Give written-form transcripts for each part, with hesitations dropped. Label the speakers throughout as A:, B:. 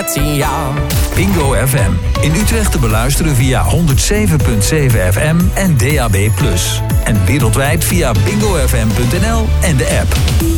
A: Venetia.
B: Bingo FM. In Utrecht te beluisteren via 107.7 FM en DAB+. En wereldwijd via bingofm.nl en de app.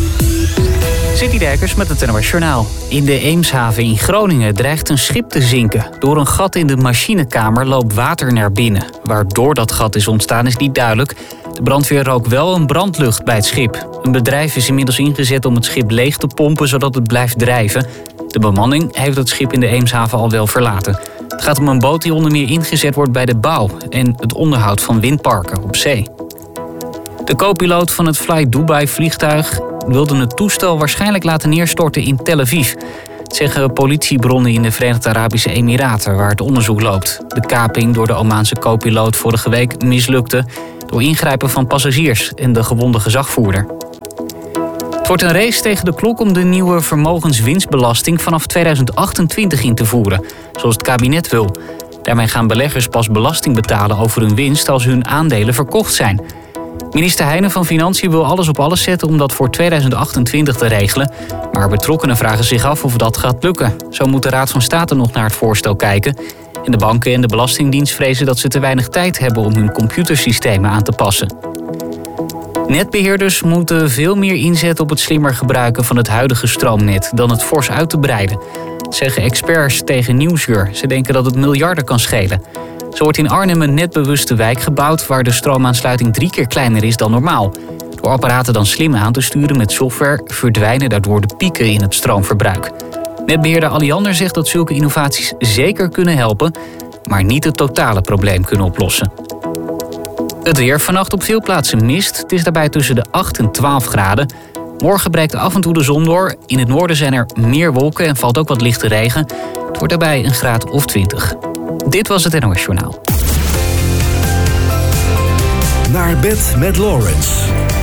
C: Citydijkers met het NOS Journaal. In de Eemshaven in Groningen dreigt een schip te zinken. Door een gat in de machinekamer loopt water naar binnen. Waardoor dat gat is ontstaan is niet duidelijk. De brandweer rook wel een brandlucht bij het schip. Een bedrijf is inmiddels ingezet om het schip leeg te pompen zodat het blijft drijven. De bemanning heeft het schip in de Eemshaven al wel verlaten. Het gaat om een boot die onder meer ingezet wordt bij de bouw en het onderhoud van windparken op zee. De co-piloot van het Fly Dubai vliegtuig wilde het toestel waarschijnlijk laten neerstorten in Tel Aviv. Dat zeggen politiebronnen in de Verenigde Arabische Emiraten, waar het onderzoek loopt. De kaping door de Omaanse co-piloot vorige week mislukte door ingrijpen van passagiers en de gewonde gezagvoerder. Het wordt een race tegen de klok om de nieuwe vermogenswinstbelasting vanaf 2028 in te voeren, zoals het kabinet wil. Daarmee gaan beleggers pas belasting betalen over hun winst als hun aandelen verkocht zijn. Minister Heijnen van Financiën wil alles op alles zetten om dat voor 2028 te regelen. Maar betrokkenen vragen zich af of dat gaat lukken. Zo moet de Raad van State nog naar het voorstel kijken. En de banken en de Belastingdienst vrezen dat ze te weinig tijd hebben om hun computersystemen aan te passen. Netbeheerders moeten veel meer inzetten op het slimmer gebruiken van het huidige stroomnet dan het fors uit te breiden. Dat zeggen experts tegen Nieuwsuur. Ze denken dat het miljarden kan schelen. Zo wordt in Arnhem een netbewuste wijk gebouwd waar de stroomaansluiting 3 keer kleiner is dan normaal. Door apparaten dan slim aan te sturen met software verdwijnen daardoor de pieken in het stroomverbruik. Netbeheerder Alliander zegt dat zulke innovaties zeker kunnen helpen, maar niet het totale probleem kunnen oplossen. Het weer, vannacht op veel plaatsen mist. Het is daarbij tussen de 8 en 12 graden. Morgen breekt af en toe de zon door. In het noorden zijn er meer wolken en valt ook wat lichte regen. Het wordt daarbij een graad of 20. Dit was het NOS Journaal.
D: Naar bed met Lawrence.